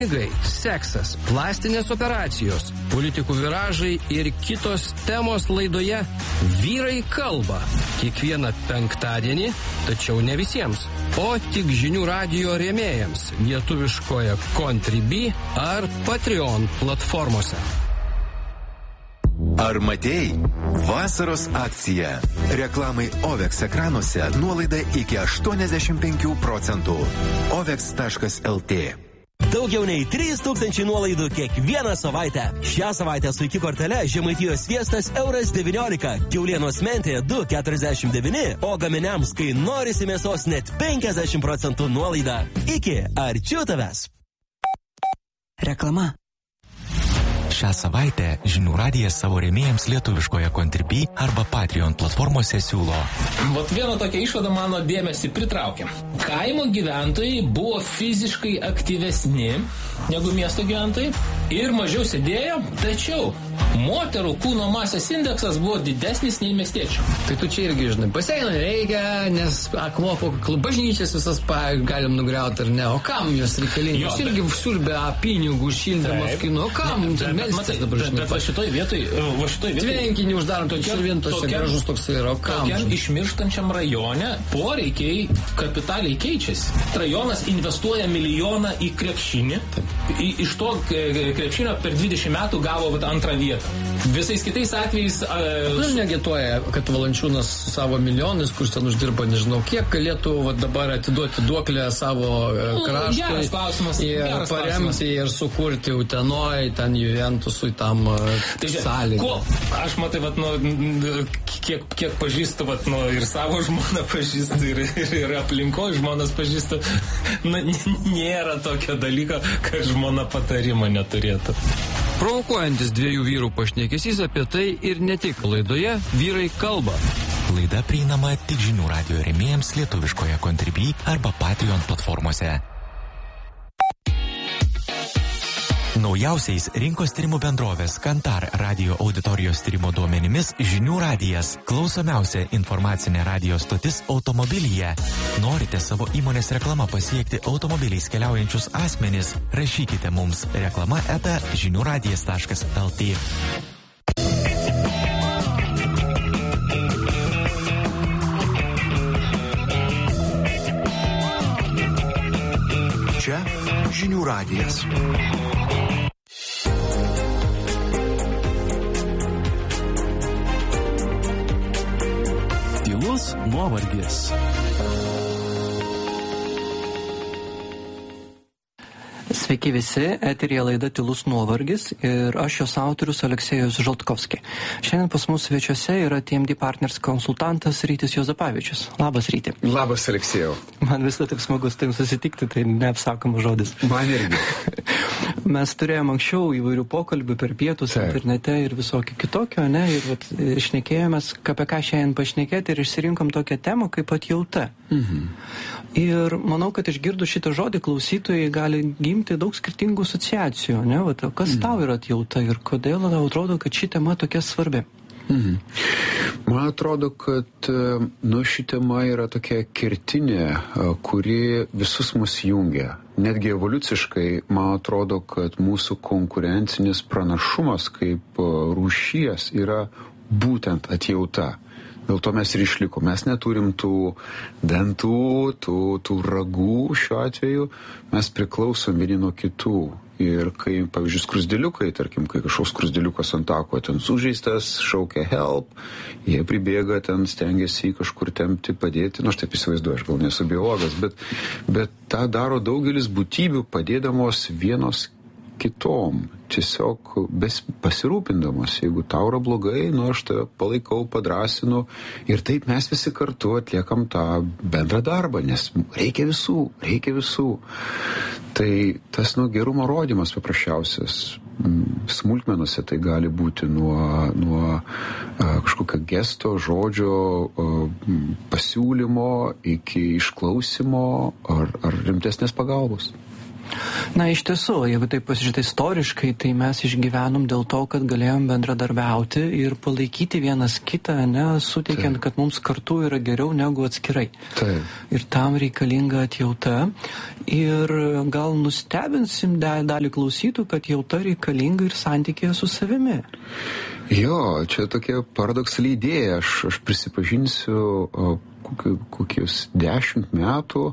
Seksas, plastinės operacijos, politikų viražai ir kitos temos laidoje Vyrai kalba. Kiekvieną penktadienį, tačiau ne visiems, o tik žinių radijo rėmėjams lietuviškoje Contribui ar Patreon platformose. Ar matėjai? Vasaros akcija. Reklamai OVEX ekranuose nuolaida iki 85%. OVEX.lt. Daugiau nei 3000 nuolaidų kiekvieną savaitę. Šią savaitę su iki kortele Žemaitijos sviestas €19, kiaulienos mentė 2,49, o gaminiams, kai norisi mėsos, net 50% nuolaida. Iki, arčiu tavęs. Reklama. Šią savaitę žinių radijas savo rėmėjams lietuviškoje Contribui arba Patreon platformose siūlo. Vat viena tokia išvada mano dėmesį pritraukė. Kaimo gyventojai buvo fiziškai aktyvesni negu miesto gyventojai ir mažiau sėdėjo, tačiau moterų kūno masės indeksas buvo didesnis nei miestiečių. Tai tu čia irgi, žinai, baseino nereikia, nes akmuo po bažnyčias visas galim nugriauti ar ne. O kam jos reikalingos? Jūs irgi siurbė pinigų šildymas kinu. O kam jums melstis dabar, žinai? Bet va šitoj vietoj... Tvenkinį uždarom tokia širvintose, gražus toks yra. O kam? Tokiam išmirštančiam rajone poreikiai kapitaliai keičiasi. Rajonas investuoja milijoną į krepšinį. Iš to krepšinio per 20 metų gavo antrą vietą. Visais kitais atvejais... Negituoja, kad Valančiūnas savo milijonais, kur ten uždirba nežinau kiek, galėtų dabar atiduoti duoklę savo kraštui. Geras klausimas. Ir paremti ir sukurti Utenoj, ten Juventusui tam sąlygą. Aš matai, kiek pažįstu, ir savo žmoną pažįstu, ir aplinkoje žmonas pažįstu, nėra tokio dalyko, kad žmona patarimą neturėtų. Provokuojantis dviejų vyrų pašnekesys apie tai ir ne tik laidoje Vyrai kalba. Laida prieinama tik žinių radijo rėmėjams lietuviškoje Contribui arba Patreon platformose. Naujausiais rinkos tyrimų bendrovės Kantar radio auditorijos tyrimo duomenimis žinių radijas klausomiausia informacinė radio stotis automobilyje. Norite savo įmonės reklamą pasiekti automobiliais keliaujančius asmenis? Rašykite mums reklama@žiniųradijas.lt. Čia žinių radijas. Tylus nuovargis. Sveiki visi, eteryje laida Tylus nuovargis ir aš jos autorius Aleksejus Žaltkovski. Šiandien pas mus svečiuose yra TMD Partners konsultantas Rytis Juozapavičius. Labas, Ryti. Labas, Aleksejau. Man visada taip smagus tai susitikti, tai neapsakomas žodis. Man irgi. Mes turėjom anksčiau įvairių pokalbių per pietus internete ir visokio kitokio, ne? Ir šnekėjomės, apie ką šiandien pašnekėti ir išsirinkom tokią temą kaip atjauta. Ir manau, kad išgirdus šitą žodį klausytojai gali gimti daug skirtingų asociacijų, ne? Kas tau yra atjauta ir kodėl tau atrodo, kad ši tema tokia svarbi? Man atrodo, kad ši tema yra tokia kertinė, kuri visus mus jungia. Netgi evoliuciškai, man atrodo, kad mūsų konkurencinis pranašumas kaip rūšies yra būtent atjauta. Dėl to mes ir išliko. Mes neturim tų dantų, tų ragų šiuo atveju. Mes priklausom vieni nuo kitų. Ir kai, pavyzdžiui, skruzdėliukai, tarkim, kai kažkoks skruzdėliukas ant tako ten sužeistas, šaukia help, jie pribėga ten, stengiasi kažkur tempti, padėti. Aš taip įsivaizduoju, aš gal nesu biologas, bet tą daro daugelis būtybių padėdamos vienos kitom, tiesiog pasirūpindamos. Jeigu tau yra blogai, aš tave palaikau, padrasinu ir taip mes visi kartu atliekam tą bendrą darbą, nes reikia visų. Tai tas gerumo rodymas paprasčiausias. Smulkmenose tai gali būti nuo kažkokio gesto, žodžio, pasiūlymo iki išklausimo ar rimtesnės pagalbos. Na, iš tiesų, jeigu taip pasižiūrėti istoriškai, tai mes išgyvenom dėl to, kad galėjom bendradarbiauti ir palaikyti vienas kitą, suteikiant, kad mums kartu yra geriau negu atskirai. Taip. Ir tam reikalinga atjauta. Ir gal nustebinsim dalį klausytų, kad jauta reikalinga ir santykėje su savimi. Jo, čia tokia paradoksali idėja. Aš prisipažinsiu, kokius 10 metų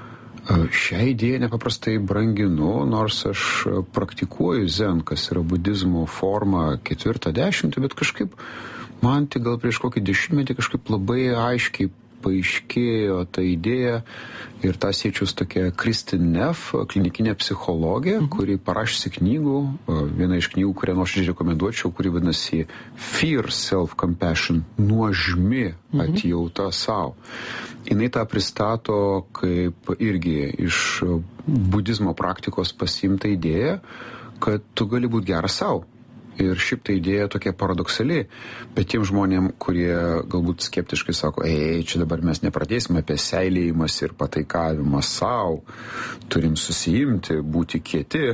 šią idėją nepaprastai branginu, nors aš praktikuoju zen, kas yra budizmo forma 40, bet kažkaip man tai gal prieš kokį 10 kažkaip labai aiškiai paaiškėjo ta idėja ir tą siečius tokia Kristin Neff, klinikinė psichologė, kuri parašysi knygų, viena iš knygų, kurią nuoširdžiai rekomenduočiau, kuri vadinasi Fear Self-Compassion, nuožmi atjauta savo. Jinai tą pristato kaip irgi iš budizmo praktikos pasiimta idėja, kad tu gali būti geras savo. Ir šiaip ta idėja tokia paradoksali, bet tiem žmonėm, kurie galbūt skeptiškai sako, čia dabar mes nepradėsime apie seilėjimas ir pataikavimą savo, turim susijimti, būti kieti,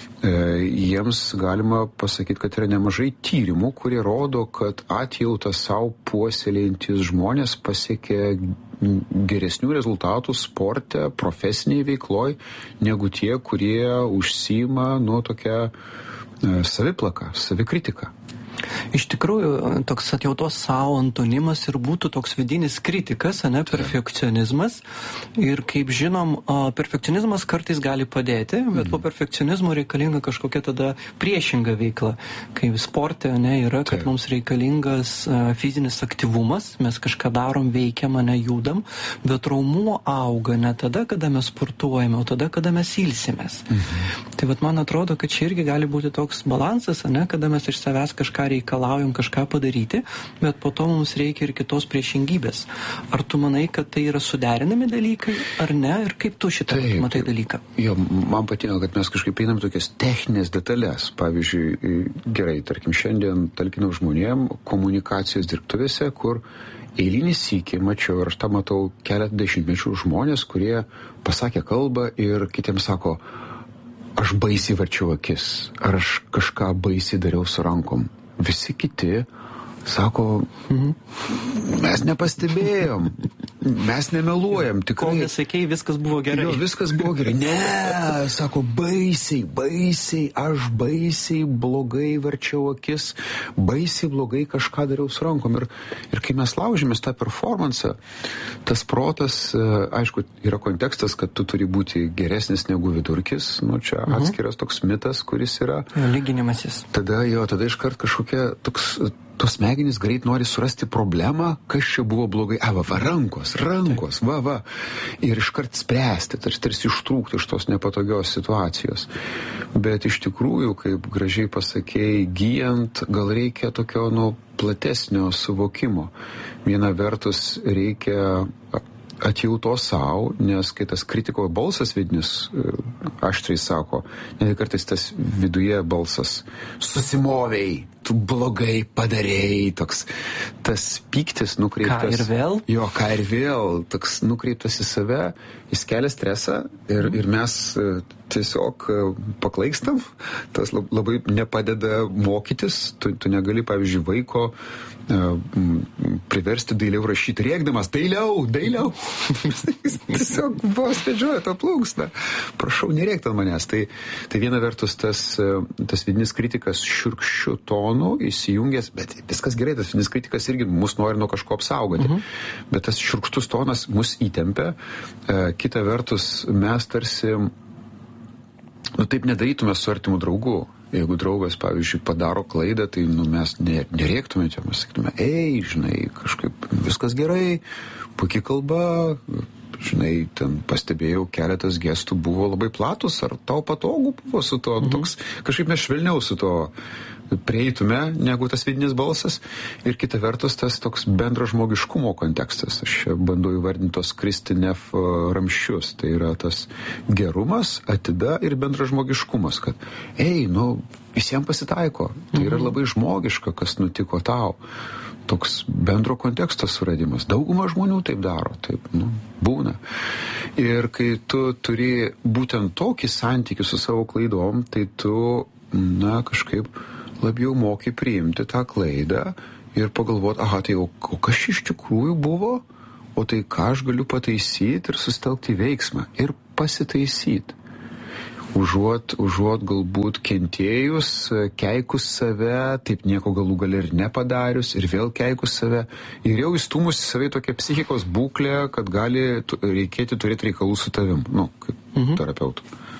jiems galima pasakyti, kad yra nemažai tyrimų, kurie rodo, kad atjautą savo puoselėjantis žmonės pasiekia geresnių rezultatų sporte, profesiniai veikloj, negu tie, kurie užsiima tokia saviplaka, savikritika. Iš tikrųjų, toks atjautos savo antonimas ir būtų toks vidinis kritikas, perfekcionizmas. Ir kaip žinom, perfekcionizmas kartais gali padėti, bet po perfekcionizmo reikalinga kažkokia tada priešinga veikla. Kaip sporte yra, kad mums reikalingas fizinis aktyvumas, mes kažką darom, veikiam, judam, bet raumuo auga ne tada, kada mes sportuojame, o tada, kada mes ilsimės. Tai man atrodo, kad čia irgi gali būti toks balansas, kada mes iš savęs kažką reikalaujam kažką padaryti, bet po to mums reikia ir kitos priešingybės. Ar tu manai, kad tai yra suderinami dalykai, ar ne? Ir kaip tu šitą matai dalyką? Jo, man patinka, kad mes kažkaip einam tokias techninės detalės. Pavyzdžiui, gerai, tarkim, šiandien talkinau žmonėm komunikacijos dirbtuvėse, kur eilinį sykį mačiau, ir aš tą matau keletą dešimtmečių žmonės, kurie pasakė kalbą ir kitiems sako, aš baisiai varčiau akis, ar aš kažką baisiai dariau su rankom. Visi kiti sako, mes nepastebėjom, mes nemeluojam, tikrai. Kol nesakei, viskas buvo gerai. Jo, viskas buvo gerai. Ne, sako, baisiai, aš baisiai blogai varčiau akis, baisiai blogai kažką dariau su rankom. Ir kai mes laužėmės tą performansą, tas protas, aišku, yra kontekstas, kad tu turi būti geresnis negu vidurkis, čia atskiras toks mitas, kuris yra. Lyginimasis. Tada iškart kažkokia toks tos smegenys greit nori surasti problemą, kas čia buvo blogai. Rankos, va. Ir iškart spręsti, tarsi ištrūkti iš tos nepatogios situacijos. Bet iš tikrųjų, kaip gražiai pasakėjai, gyjant, gal reikia tokio, platesnio suvokimo. Viena vertus reikia atjautos savo, nes kai tas kritiko balsas vidinis aštriai sako, net kartais tas viduje balsas susimovei, tu blogai padarėjai, toks tas pyktis nukreiptas. Ką ir vėl? Jo, ką ir vėl, toks nukreiptas į save, jis kelia stresą ir mes tiesiog paklaikstam, tas labai nepadeda mokytis, tu negali, pavyzdžiui, vaiko priversti dailiau rašyti, rėkdamas, dailiau. Tiesiog vos vedžioja tą plunksną. Prašau, nerėk ant manęs. Tai viena vertus tas vidinis kritikas šiurkščiu tonu įsijungęs, bet viskas gerai, tas vidinis kritikas irgi mus nori nuo kažko apsaugoti. Bet tas šiurkštus tonas mus įtempia. Kita vertus, mes tarsi taip nedarytume su artimu draugu. Jeigu draugas, pavyzdžiui, padaro klaidą, tai mes nerėktume čia, mes sakytume, žinai, kažkaip viskas gerai, puikiai kalba, žinai, ten pastebėjau, keletas gestų buvo labai platus, ar tau patogu buvo su to, toks, kažkaip mes švelniau su to prieitume, negu tas vidinis balsas. Ir kita vertus, tas toks bendro žmogiškumo kontekstas. Aš bandau įvardinti tos Kristin Neff ramščius. Tai yra tas gerumas, atida ir bendro žmogiškumas, kad, visiems pasitaiko. Tai yra labai žmogiška, kas nutiko tau. toks bendro konteksto suradimas. Dauguma žmonių taip daro, taip, būna. Ir kai tu turi būtent tokį santykį su savo klaidom, tai tu, kažkaip labiau moki priimti tą klaidą ir pagalvoti, tai o kas iš tikrųjų buvo, o tai ką aš galiu pataisyti ir sustelkti veiksmą ir pasitaisyti. Užuot galbūt kentėjus, keikus save, taip nieko galų gali ir nepadarius, ir vėl keikus save, ir jau įstūmus į save tokią psichikos būklę, kad gali reikėti turėti reikalų su tavim, kaip terapeutu.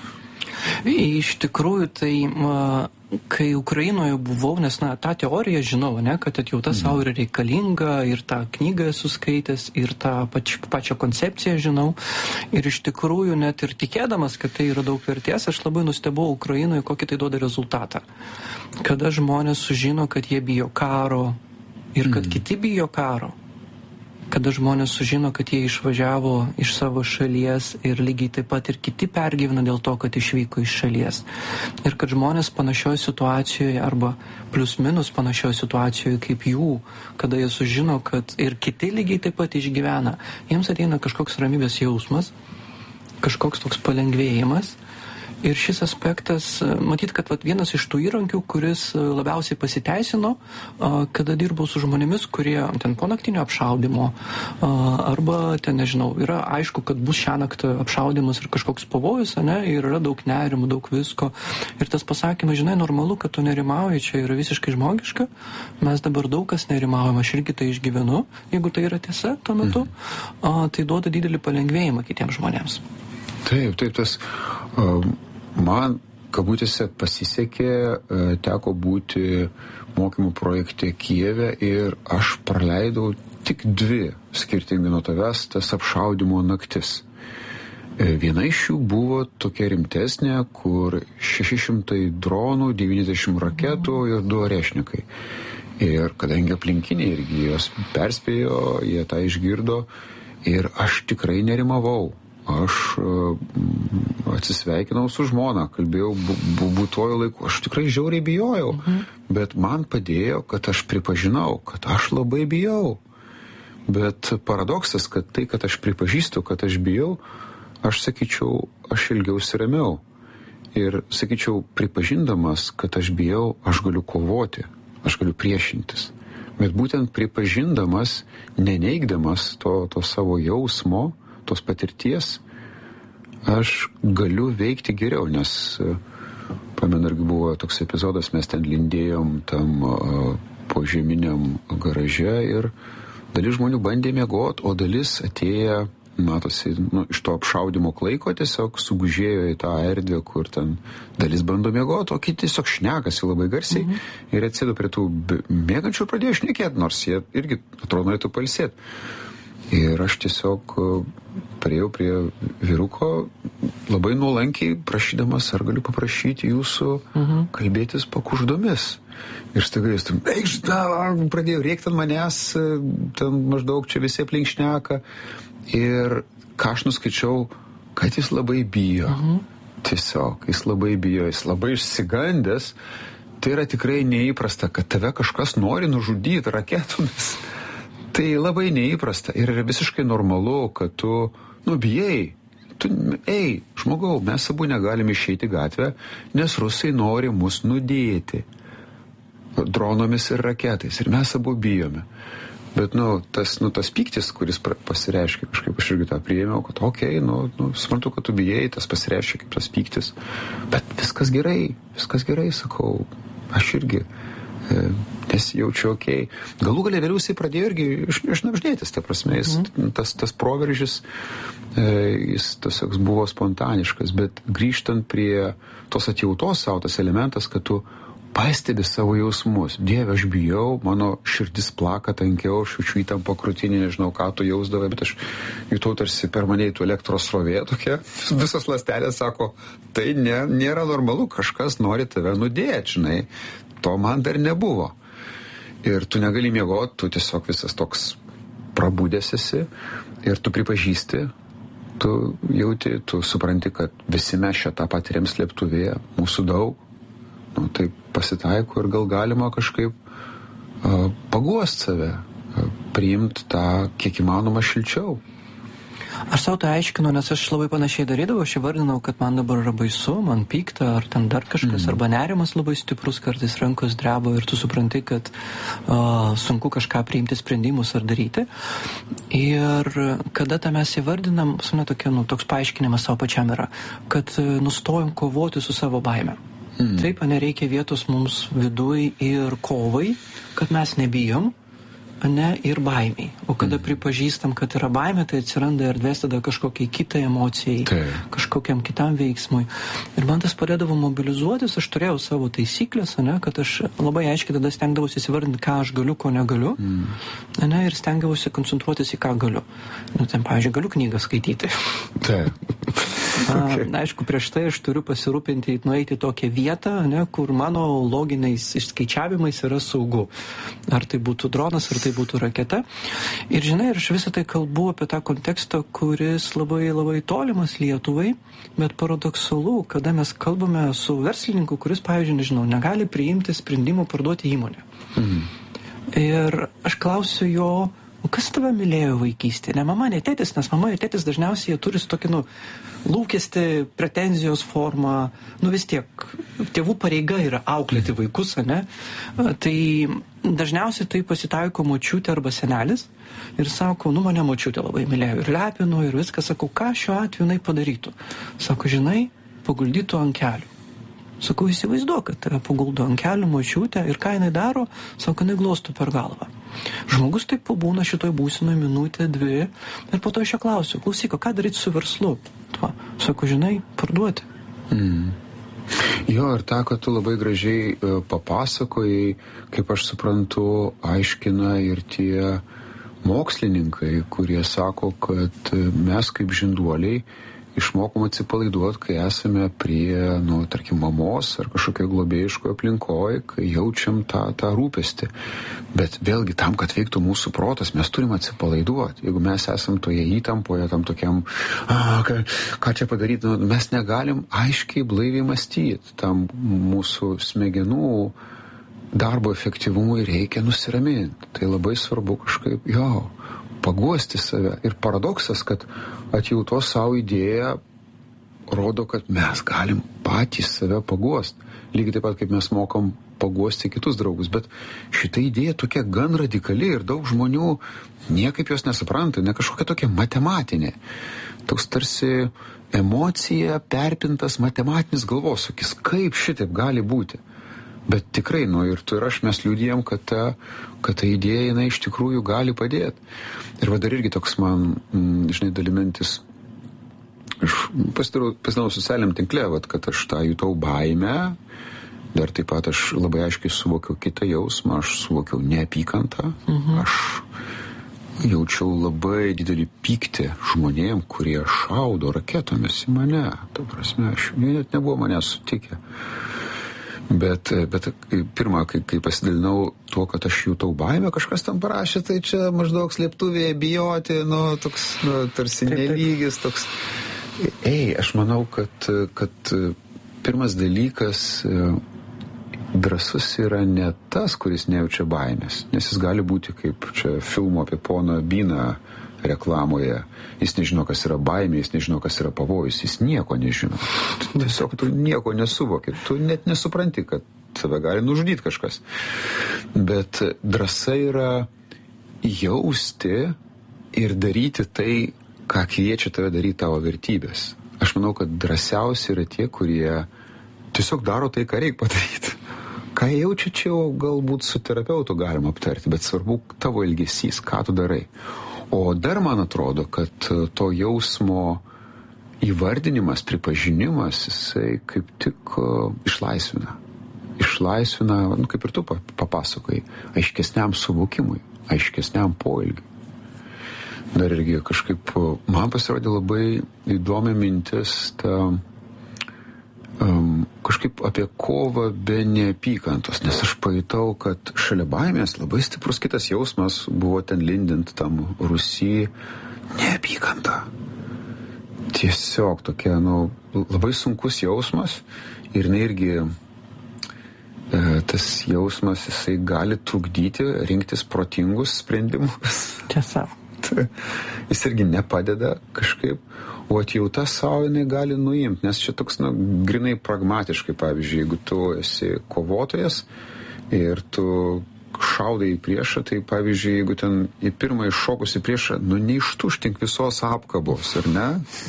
Iš tikrųjų, tai kai Ukrainoje buvau, nes tą teoriją žinau, kad atjauta savo yra reikalinga, ir tą knygą esu skaitęs, ir tą pačią koncepciją žinau. Ir iš tikrųjų, net ir tikėdamas, kad tai yra daug vertės, aš labai nustebau Ukrainoje, kokį tai duoda rezultatą. Kada žmonės sužino, kad jie bijo karo ir kad kiti bijo karo. Kada žmonės sužino, kad jie išvažiavo iš savo šalies ir lygiai taip pat ir kiti pergyvena dėl to, kad išvyko iš šalies. Ir kad žmonės panašioje situacijoje arba plius minus panašioje situacijoje kaip jų, kada jie sužino, kad ir kiti lygiai taip pat išgyvena, jiems ateina kažkoks ramybės jausmas, kažkoks toks palengvėjimas. Ir šis aspektas, matyt, kad vienas iš tų įrankių, kuris labiausiai pasiteisino, kada dirbau su žmonėmis, kurie ten po naktinio apšaudimo, arba ten, nežinau, yra aišku, kad bus šiąnakt apšaudimas ir kažkoks pavojus, ir yra daug nerimų, daug visko. Ir tas pasakymas, žinai, normalu, kad tu nerimauji, čia yra visiškai žmogiška, mes dabar daug kas nerimaujam, aš irgi tai išgyvenu, jeigu tai yra tiesa tuo metu, tai duoda didelį palengvėjimą kitiems žmonėms. Taip, tas... Man, kabutėse, pasisekė, teko būti mokymų projekte Kijeve ir aš praleidau tik 2 skirtingai nuo tavęs tas apšaudimo naktis. Viena iš jų buvo tokia rimtesnė, kur 600 dronų, 90 raketų ir 2 arešnikai. Ir kadangi aplinkiniai irgi jos perspėjo, jie tą išgirdo ir aš tikrai nerimavau. Aš atsisveikinau su žmona, kalbėjau būtuoju laiku, aš tikrai žiauriai bijojau, bet man padėjo, kad aš pripažinau, kad aš labai bijau. Bet paradoksas, kad tai, kad aš pripažįstu, kad aš bijau, aš sakyčiau, aš ilgiausi ramiau. Ir sakyčiau, pripažindamas, kad aš bijau, aš galiu kovoti, aš galiu priešintis. Bet būtent pripažindamas, neneigdamas to savo jausmo, tos patirties, aš galiu veikti geriau, nes, pamenu, irgi buvo toks epizodas, mes ten lindėjom tam požeminiam garaže ir dalis žmonių bandė miegoti, o dalis atėję, matosi, iš to apšaudimo klaiko tiesiog sugužėjo į tą erdvę, kur ten dalis bando miegoti, o kiti tiesiog šnekasi labai garsiai ir atsėdo prie tų mėgančių ir pradėjo šnekėti, nors jie irgi atrodo norėtų pailsėti. Ir aš tiesiog priėjau prie vyruko labai nuolankiai prašydamas, ar galiu paprašyti jūsų kalbėtis pakuždomis. Ir staiga jis pradėjo rėkti ant manęs, ten maždaug čia visi aplink šneka. Ir ką aš nuskaičiau, kad jis labai bijo. Tiesiog, jis labai bijo, jis labai išsigandęs. Tai yra tikrai neįprasta, kad tave kažkas nori nužudyti raketomis. Tai labai neįprasta ir yra visiškai normalu, kad tu, bijai. Žmogau, mes abu negalime išeiti gatvę, nes rusai nori mus nudėti dronomis ir raketais ir mes abu bijome. Bet, tas pyktis, kuris pasireiškia, kažkaip aš irgi tą priėmiau, kad suprantu, kad tu bijai, tas pasireiškia kaip tas pyktis. Bet viskas gerai, sakau, aš irgi nesijaučiu okei. Galų galia vėliau jisai pradėjo irgi išnapždėtis, ta prasme, tas proveržis, jis tiesiog buvo spontaniškas, bet grįžtant prie tos atjautos savo, tas elementas, kad tu pastebi savo jausmus. Dieve, aš bijau, mano širdis plaka tankiau, aš jaučiu įtampą krūtinį, nežinau, ką tu jausdavai, bet aš jutau tarsi per mane įtų elektros srovė tokia. Visas ląstelės sako, tai nėra normalu, kažkas nori tave nudėti, žinai. To man dar nebuvo. Ir tu negali miegoti, tu tiesiog visas toks prabudęs esi ir tu pripažįsti, tu jauti, tu supranti, kad visi mes šitą patiriam slėptuvėje, mūsų daug, tai pasitaiko ir gal galima kažkaip paguost save, priimti tą kiek įmanoma šilčiau. Aš savo tai aiškinu, nes aš labai panašiai darydavau, aš įvardinau, kad man dabar yra baisu, man pykta, ar ten dar kažkas, arba nerimas labai stiprus, kartais rankos dreba ir tu supranti, kad sunku kažką priimti sprendimus ar daryti. Ir kada tą mes įvardinam, toks paaiškinimas savo pačiam yra, kad nustojom kovoti su savo baime. Taip, nereikia vietos mums viduj ir kovai, kad mes nebijom, ir baimiai. O kada pripažįstam, kad yra baimė, tai atsiranda erdvės tada kažkokiai kitai emocijai, kažkokiam kitam veiksmui. Ir man tas padėdavo mobilizuotis, aš turėjau savo taisyklės, kad aš labai aiškiai tada stengdavausi įsivardinti, ką aš galiu, ko negaliu, ir stengdavausi koncentruotis į ką galiu. Ten, pavyzdžiui, galiu knygą skaityti. Aišku, prieš tai aš turiu pasirūpinti, nueiti į tokią vietą, kur mano loginiais išskaičiavimais yra saugu. Ar tai būtų dronas, ar tai būtų raketa. Ir žinai, aš visą tai kalbu apie tą kontekstą, kuris labai, labai tolimas Lietuvai, bet paradoksalu, kada mes kalbame su verslininku, kuris, pavyzdžiui, negali priimti sprendimų parduoti įmonę. Ir aš klausiu jo, kas tave mylėjo vaikystėje? Ne mama, ne tėtis, nes mama ir tėtis dažniausiai jie turi su tokį, lūkestį, pretenzijos formą, vis tiek, tėvų pareiga yra auklėti vaikus, Tai dažniausiai tai pasitaiko močiutė arba senelis ir sako, mane močiutė labai mylėjo ir lepino ir viską, sakau, ką šiuo atveju jinai padarytų? Sako, žinai, paguldytų ant kelių. Sakau, įsivaizduok, kad tave paguldo ant kelių močiutė ir ką jinai daro, sako, jinai glostų per galvą. Žmogus taip pabūna šitoj būsinoje minutę, 2 ir po to aš jo klausiu, klausyk, ką daryti su verslu? Sako, žinai, parduoti. Jo, ir tą, kad tu labai gražiai papasakojai, kaip aš suprantu, aiškina ir tie mokslininkai, kurie sako, kad mes kaip žinduoliai išmokom atsipalaiduoti, kai esame prie, tarkim, mamos ar kažkokio globėjiškoje aplinkoje, kai jaučiam tą rūpestį. Bet vėlgi tam, kad veiktų mūsų protas, mes turim atsipalaiduoti. Jeigu mes esam toje įtampoje, tam tokiam, ką čia padaryti, mes negalim aiškiai blaiviai mąstyti. Tam mūsų smegenų darbo efektyvumui reikia nusiraminti. Tai labai svarbu kažkaip, paguosti save. Ir paradoksas, kad atjautos savo idėja rodo, kad mes galim patys save paguosti. Lygiai taip pat, kaip mes mokam paguosti kitus draugus. Bet šita idėja tokia gan radikali ir daug žmonių niekaip jos nesupranta, ne kažkokia tokia matematinė. Toks tarsi emocija perpintas matematinis galvosūkis. Kaip šitaip gali būti? Bet tikrai, ir tu ir aš mes liudijam, kad ta idėja, jinai iš tikrųjų gali padėti. Ir dar irgi toks man, dalinantis, aš pasidarau socialiniam tinkle, kad aš tą jutau baimę, dar taip pat aš labai aiškiai suvokiau kitą jausmą, aš suvokiau neapykantą, aš jaučiau labai didelį pyktį žmonėm, kurie šaudo raketomis į mane. Ta prasme, jie net nebuvo manęs sutikę. Bet pirmą, kai pasidalinau tuo, kad aš jutau baimę, kažkas tam parašė, tai čia maždaug slėptuvėje bijoti, toks, tarsi nelygis, toks. Aš manau, kad pirmas dalykas drąsus yra ne tas, kuris nejaučia baimės, nes jis gali būti kaip čia filmo apie poną Byną reklamoje. Jis nežino, kas yra baimė, jis nežino, kas yra pavojus, jis nieko nežino. Tiesiog tu nieko nesuvoki, tu net nesupranti, kad tave gali nužudyti kažkas. Bet drąsa yra jausti ir daryti tai, ką kviečia tave daryti tavo vertybės. Aš manau, kad drąsiausi yra tie, kurie tiesiog daro tai, ką reikia padaryti. Ką jaučia čia, galbūt su terapeutu galima aptarti, bet svarbu tavo elgesys, ką tu darai. O dar man atrodo, kad to jausmo įvardinimas, pripažinimas, jisai kaip tik išlaisvina. Išlaisvina, kaip ir tu papasakai, aiškesniam suvokimui, aiškesniam poelgiui. Dar irgi kažkaip man pasirodė labai įdomi mintis kažkaip apie kovą be neapykantos, nes aš pajutau, kad šalia baimės labai stiprus kitas jausmas buvo ten lindint tam Rusijai neapykanta. Tiesiog tokia, labai sunkus jausmas ir jinai irgi tas jausmas, jisai gali trukdyti rinktis protingus sprendimus. Tiesa. Jis irgi nepadeda kažkaip, o atjauta savo jinai gali nuimti, nes čia toks, grinai pragmatiškai, pavyzdžiui, jeigu tu esi kovotojas ir tu šaudai į priešą, tai pavyzdžiui, jeigu ten į pirmą iššokus į priešą, neištuštink visos apkabos, ar ne?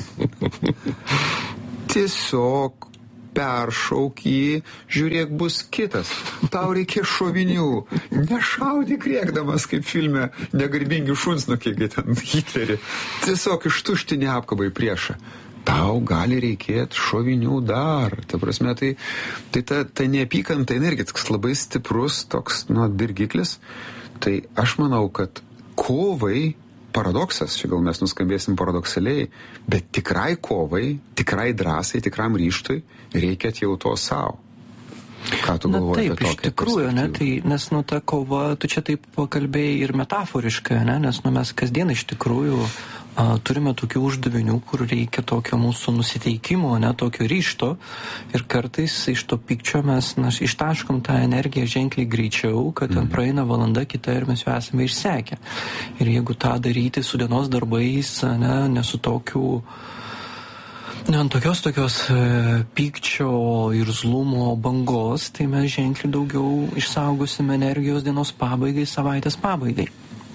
Tiesiog peršauk jį, žiūrėk, bus kitas. Tau reikia šovinių. Nešaudyk rėkdamas, kaip filme Negarbingi šunsnukiai, kai ten Hitlerį. Tiesiog ištuštinį apkabą į priešą. Tau gali reikėti šovinių dar. Ta prasme, tai ta neapykanta irgi toks labai stiprus, toks, dirgiklis. Tai aš manau, kad kovai, paradoksas, čia gal mes nuskambėsim paradoksaliai, bet tikrai kovai, tikrai drąsai, tikram ryžtui reikia atjautos savo. Ką tu galvoji apie tokią? Taip, iš tikrųjų, nes ta kova, tu čia taip pakalbėjai ir metaforiškai, nes mes kasdien iš tikrųjų turime tokių uždavinių, kur reikia tokio mūsų nusiteikimo, tokio ryžto, ir kartais iš to pykčio mes ištaškom tą energiją ženkliai greičiau, kad ten praeina valanda kita ir mes jau esame išsekę. Ir jeigu tą daryti su dienos darbais, ne su tokiu, ant tokios pykčio ir zlumo bangos, tai mes ženkliai daugiau išsaugosime energijos dienos pabaigai, savaitės pabaigai.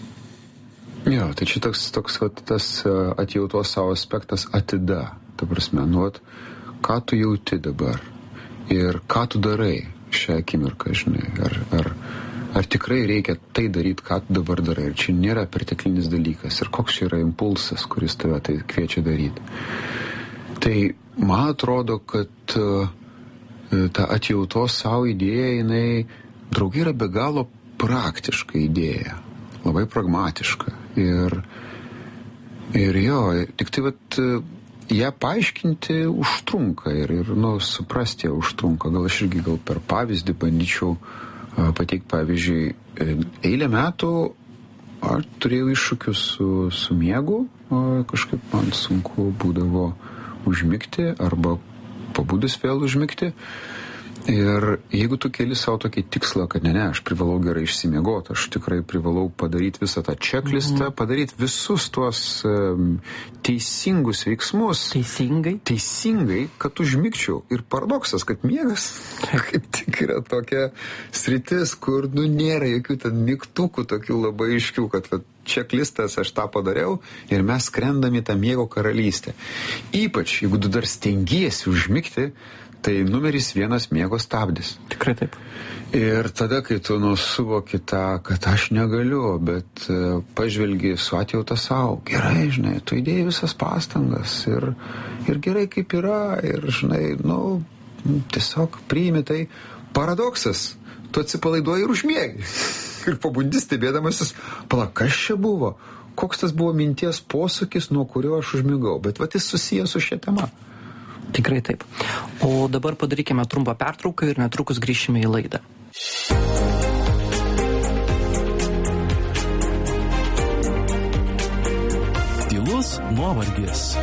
Jo, tai čia toks tas atjautos savo aspektas atida. Ta prasme, ką tu jauti dabar ir ką tu darai šią akimirką, žinai. Ar tikrai reikia tai daryti, ką tu dabar darai. Ir čia nėra perteklinis dalykas. Ir koks čia yra impulsas, kuris tave tai kviečia daryti. Tai man atrodo, kad ta atjautos savo idėja, jinai, draugai, yra be galo praktiška idėja. Labai pragmatiška. Ir jo, tik tai ją paaiškinti užtrunka ir suprasti ją užtrunka. Gal aš irgi per pavyzdį bandyčiau pateikti, pavyzdžiui, eilę metų aš turėjau iššūkius su miegu, kažkaip man sunku būdavo užmigti arba pabudus vėl užmigti. Ir jeigu tu keli savo tokį tikslą, kad ne, aš privalau gerai išsimiegoti, aš tikrai privalau padaryti visą tą checklistą, padaryti visus tuos teisingus veiksmus. Teisingai, kad užmigčiau. Ir paradoksas, kad miegas kaip tik yra tokia sritis, kur nėra jokių ten mygtukų tokių labai aiškių, kad checklistas aš tą padariau ir mes skrendam į tą miego karalystę. Ypač, jeigu tu dar stengiesi užmigti, tai numeris 1 miego stabdis. Tikrai taip. Ir tada, kai tu suvoki tą, kad aš negaliu, bet pažvelgi su atjauta savo, gerai, žinai, tu įdėjai visas pastangas ir gerai kaip yra, ir, žinai, tiesiog priimi tai. Paradoksas, tu atsipalaiduoji ir užmiegi. Ir pabundi stebėdamasis, kas čia buvo, koks tas buvo minties posūkis, nuo kurio aš užmigau, bet jis susijęs su šia tema. Tikrai taip. O dabar padarykime trumpą pertrauką ir netrukus grįšime į laidą. Tylus nuovargis.